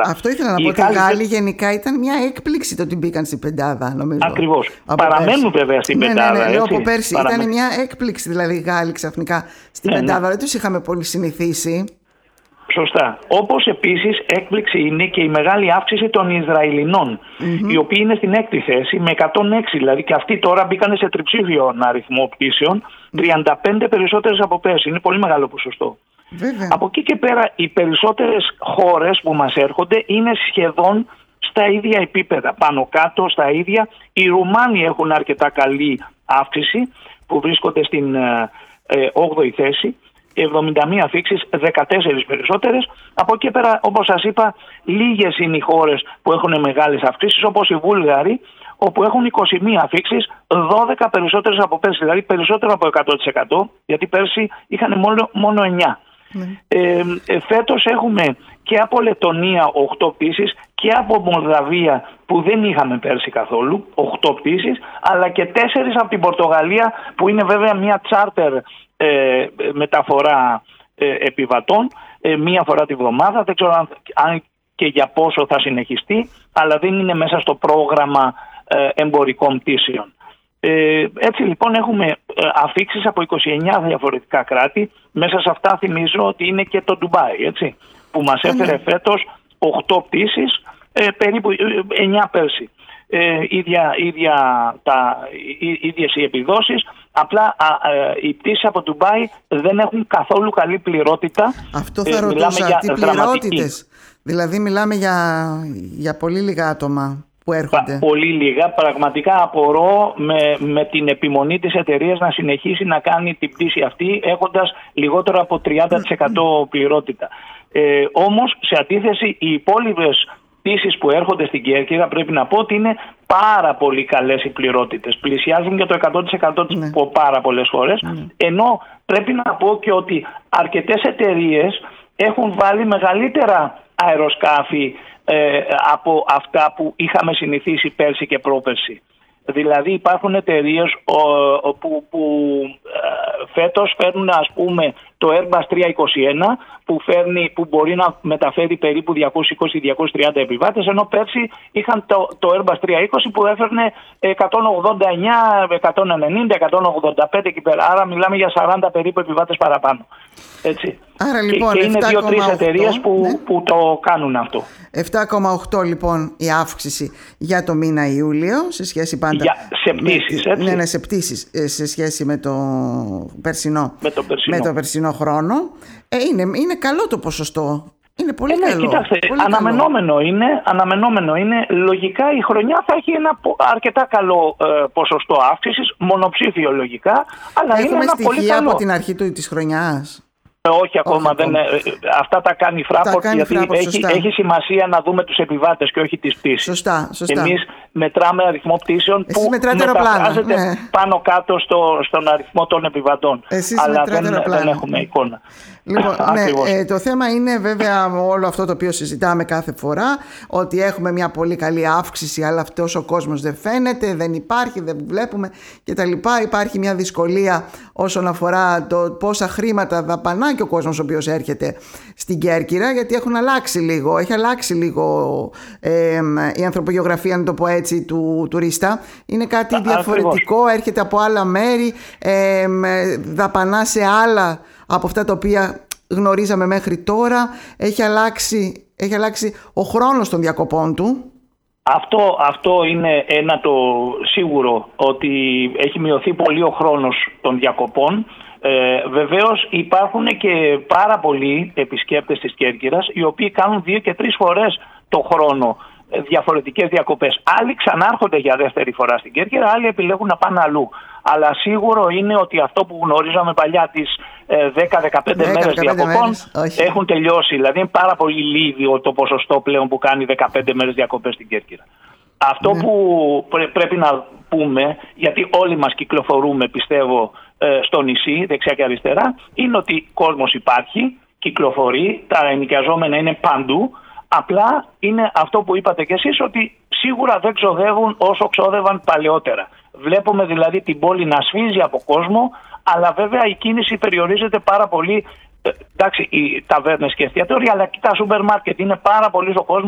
επίπεδα. Αυτό ήθελα να πω. Οι Γάλλοι γενικά ήταν μια έκπληξη το ότι μπήκαν στην πεντάδα, νομίζω. Ακριβώς. Παραμένουν βέβαια στην πεντάδα. Λέω από πέρσι. Ήταν μια έκπληξη δηλαδή οι Γάλλοι ξαφνικά στην πεντάδα. Δεν τους είχαμε πολύ συνηθίσει. Σωστά. Όπως επίσης έκπληξη είναι και η μεγάλη αύξηση των Ισραηλινών, οι οποίοι είναι στην 6η θέση με 106, δηλαδή και αυτοί τώρα μπήκαν σε τριψήφιο αριθμό πτήσεων, 35 περισσότερες από πέρσι. Είναι πολύ μεγάλο ποσοστό. Βέβαια. Από εκεί και πέρα οι περισσότερες χώρες που μας έρχονται είναι σχεδόν στα ίδια επίπεδα, πάνω κάτω στα ίδια. Οι Ρουμάνοι έχουν αρκετά καλή αύξηση που βρίσκονται στην 8η θέση. 71 αφίξεις, 14 περισσότερες. Από εκεί πέρα, όπως σας είπα, λίγες είναι οι χώρες που έχουν μεγάλες αυξήσεις, όπως οι Βούλγαροι, όπου έχουν 21 αφίξεις, 12 περισσότερες από πέρσι, δηλαδή περισσότερο από 100%, γιατί πέρσι είχαν μόνο 9. Φέτος έχουμε και από Λετονία 8 πτήσεις και από Μολδαβία που δεν είχαμε πέρσι καθόλου 8 πτήσεις, αλλά και 4 από την Πορτογαλία που είναι βέβαια μια τσάρτερ μεταφορά επιβατών μία φορά τη βδομάδα. Δεν ξέρω αν και για πόσο θα συνεχιστεί, αλλά δεν είναι μέσα στο πρόγραμμα εμπορικών πτήσεων. Έτσι λοιπόν έχουμε αφίξεις από 29 διαφορετικά κράτη. Μέσα σε αυτά θυμίζω ότι είναι και το Ντουμπάι, έτσι, που μας έφερε φέτος 8 πτήσεις, περίπου 9 πέρσι. Ίδιες οι επιδόσεις. Απλά οι πτήσεις από Ντουμπάι δεν έχουν καθόλου καλή πληρότητα. Αυτό θα ρωτούσα, τι πληρότητες? Δηλαδή μιλάμε για πολύ λίγα άτομα που έρχονται. Πολύ λίγα. Πραγματικά απορώ με την επιμονή της εταιρείας να συνεχίσει να κάνει την πτήση αυτή έχοντας λιγότερο από 30% πληρότητα. Όμως σε αντίθεση οι υπόλοιπες πτήσεις που έρχονται στην Κέρκυρα πρέπει να πω ότι είναι πάρα πολύ καλές οι πληρότητες. Πλησιάζουν για το 100% από πάρα πολλές χώρες. Ενώ πρέπει να πω και ότι αρκετές εταιρείες έχουν βάλει μεγαλύτερα αεροσκάφη από αυτά που είχαμε συνηθίσει πέρσι και πρόπερσι. Δηλαδή υπάρχουν εταιρείες που φέτος φέρνουν, ας πούμε, το Airbus 321 που μπορεί να μεταφέρει περίπου 220-230 επιβάτες, ενώ πέρσι είχαν το Airbus 320 που έφερνε 189, 190, 185 εκεί πέρα. Άρα μιλάμε για 40 περίπου επιβάτες παραπάνω. Έτσι. Άρα, λοιπόν, και είναι 2-3 εταιρείες που το κάνουν αυτό. 7,8 λοιπόν η αύξηση για το μήνα Ιούλιο σε σχέση πάντα σε πτήσεις, έτσι. Ναι, σε πτήσεις σε σχέση με το περσινό χρόνο. Είναι καλό το ποσοστό. Είναι πολύ καλό. Κοιτάξτε, πολύ αναμενόμενο είναι. Λογικά η χρονιά θα έχει ένα αρκετά καλό ποσοστό αύξησης, μονοψήφιο λογικά, αλλά είναι ένα πολύ καλό. Έχουμε στοιχεία από την αρχή της χρονιάς? Όχι ακόμα. Αυτά τα κάνει η Fraport, γιατί έχει σημασία να δούμε τους επιβάτες και όχι τις πτήσεις. Σωστά. Εμείς μετράμε αριθμό πτήσεων που μεταφράζεται πάνω κάτω στον αριθμό των επιβατών. Αλλά δεν έχουμε εικόνα. Λοιπόν, το θέμα είναι βέβαια όλο αυτό το οποίο συζητάμε κάθε φορά, ότι έχουμε μια πολύ καλή αύξηση, αλλά αυτός ο κόσμος δεν φαίνεται, δεν υπάρχει, δεν βλέπουμε κτλ. Υπάρχει μια δυσκολία όσον αφορά το πόσα χρήματα δαπανά και ο κόσμος ο οποίος έρχεται στην Κέρκυρα, γιατί έχει αλλάξει λίγο η ανθρωπογεωγραφία, να το πω έτσι, του τουρίστα. Είναι κάτι διαφορετικό, έρχεται από άλλα μέρη, δαπανά σε άλλα από αυτά τα οποία γνωρίζαμε μέχρι τώρα. Έχει αλλάξει ο χρόνος των διακοπών του. Αυτό είναι ένα το σίγουρο, ότι έχει μειωθεί πολύ ο χρόνος των διακοπών. Βεβαίως υπάρχουν και πάρα πολλοί επισκέπτες της Κέρκυρας οι οποίοι κάνουν 2 και 3 φορές το χρόνο διαφορετικές διακοπές. Άλλοι ξανάρχονται για δεύτερη φορά στην Κέρκυρα, άλλοι επιλέγουν να πάνε αλλού. Αλλά σίγουρο είναι ότι αυτό που γνωρίζαμε παλιά, τις 10-15 μέρες διακοπών, έχουν τελειώσει. Δηλαδή είναι πάρα πολύ λίγο το ποσοστό πλέον που κάνει 15 μέρες διακοπές στην Κέρκυρα. Αυτό που πρέπει να πούμε, γιατί όλοι μας κυκλοφορούμε πιστεύω στο νησί δεξιά και αριστερά, είναι ότι κόσμος υπάρχει, κυκλοφορεί, τα ενοικιαζόμενα είναι παντού. Απλά είναι αυτό που είπατε κι εσείς, ότι σίγουρα δεν ξοδεύουν όσο ξόδευαν παλαιότερα. Βλέπουμε δηλαδή την πόλη να σφίζει από κόσμο, αλλά βέβαια η κίνηση περιορίζεται πάρα πολύ. Εντάξει, οι ταβέρνες και εστιατόρια, αλλά και τα σούπερ μάρκετ. Είναι πάρα πολύ ο κόσμος